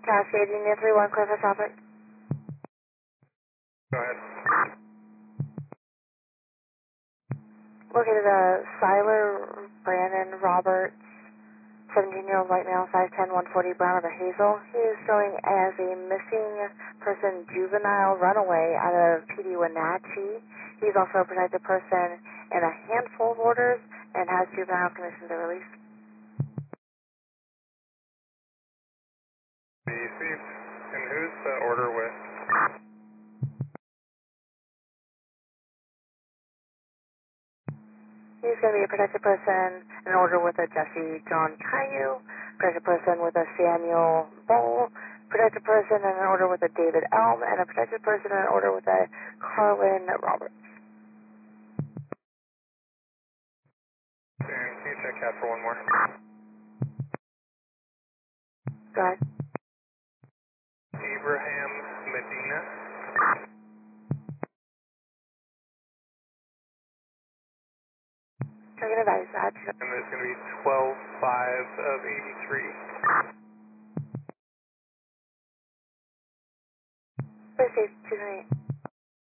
Cascade Union 31, clear for traffic. Go ahead. Located Siler Brandon Roberts, 17-year-old white male, size 10, 140, brown over hazel. He is showing as a missing person juvenile runaway out of PD Wenatchee. He's also a protected person in a handful of orders and has juvenile conditions to release. Received. And who's the order with? He's going to be a protected person in order with a Jesse John Caillou, protected person with a Samuel Bull, protected person in order with a David Elm, and a protected person in order with a Carlin Roberts. And can you check out for one more? Go ahead. Abraham Medina. Checking advice, And there's going to be 12-5 of 83. Received, 228.